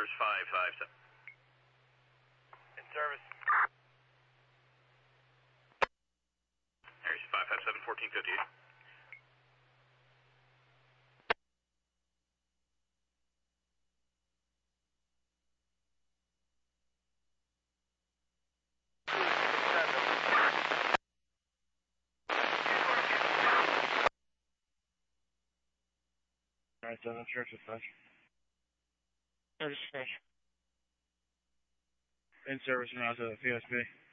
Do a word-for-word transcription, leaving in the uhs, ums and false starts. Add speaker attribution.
Speaker 1: Airs five five seven.
Speaker 2: In service.
Speaker 1: Airs five five seven, fourteen fifty-eight.
Speaker 3: Alright, seven, church dispatch.
Speaker 4: Church dispatch.
Speaker 3: In service now to the P S P.